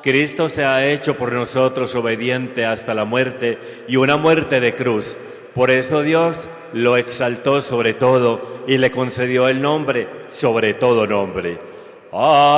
Cristo se ha hecho por nosotros obediente hasta la muerte y una muerte de cruz. Por eso Dios lo exaltó sobre todo y le concedió el nombre sobre todo nombre.